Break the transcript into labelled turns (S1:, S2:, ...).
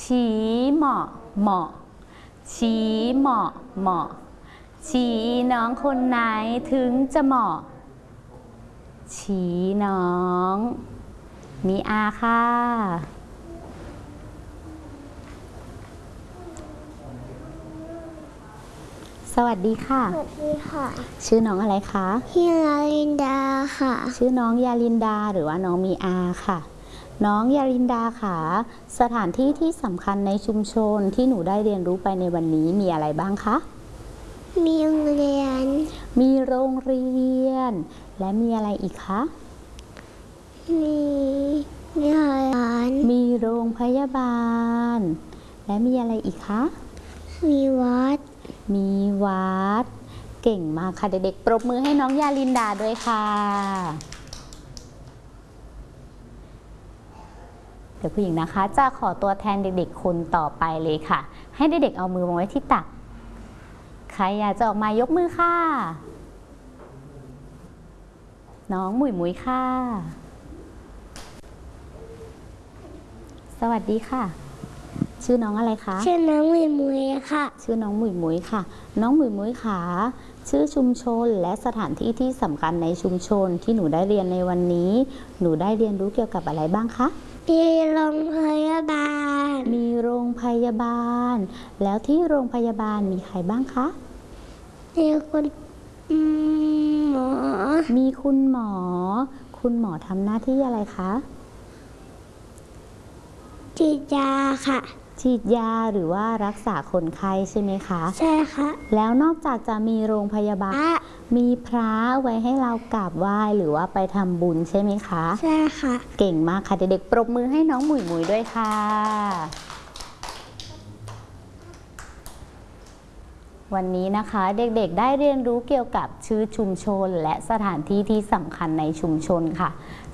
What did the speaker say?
S1: ชี้เหมาะเหมาะชี้เหมาะเหมาะชี้น้องคนไหนถึงจะเหมาะชี้น้องมีอาค่ะสวัสดีค่ะ
S2: สวัสดีค่ะ
S1: ชื่อน้องอะไรคะ
S2: พี่ลาลินดาค่ะ
S1: ชื่อน้องยาลินดาหรือว่าน้องมีอาค่ะน้องยาลินดาค่ะสถานที่ที่สำคัญในชุมชนที่หนูได้เรียนรู้ไปในวันนี้มีอะไรบ้างคะ
S2: มีโรงเรียน
S1: มีโรงเรียนและมีอะไรอีกคะ
S2: มีร้าน
S1: มีโรงพยาบาลและมีอะไรอีกคะ
S2: มีวัด
S1: มีวัดเก่งมากค่ะเด็กๆปรบมือให้น้องยาลินดาด้วยค่ะเดี๋ยวผู้หญิงนะคะจะขอตัวแทนเด็กๆคนต่อไปเลยค่ะให้เด็กๆเอามือมาไว้ที่ตักใครอยากจะออกมายกมือค่ะน้องหมุยหมุยค่ะสวัสดีค่ะชื่อน้องอะไรคะ
S2: ชื่อน้องมุยค่ะ
S1: ชื่อน้องหมุยหมุยค่ะน้องหมุยหมุยค่ะชื่อชุมชนและสถานที่ที่สำคัญในชุมชนที่หนูได้เรียนในวันนี้หนูได้เรียนรู้เกี่ยวกับอะไรบ้างคะ
S2: มีโรงพยาบาล
S1: มีโรงพยาบาลแล้วที่โรงพยาบาลมีใครบ้างคะ
S2: มีคุณหมอ
S1: มีคุณหมอคุณหมอทำหน้าที่อะไรคะ
S2: ฉีดยาค่ะ
S1: ฉีดยาหรือว่ารักษาคนไข้ใช่ไหมคะ
S2: ใช่ค่ะ
S1: แล้วนอกจากจะมีโรงพยาบาลมีพระไว้ให้เรากราบไหว้หรือว่าไปทำบุญใช่ไหมคะ
S2: ใช่ค่ะ
S1: เก่งมากค่ะเด็กๆปรบมือให้น้องหมุยหมุยด้วยค่ะวันนี้นะคะเด็กๆได้เรียนรู้เกี่ยวกับชื่อชุมชนและสถานที่ที่สำคัญในชุมชนค่ะ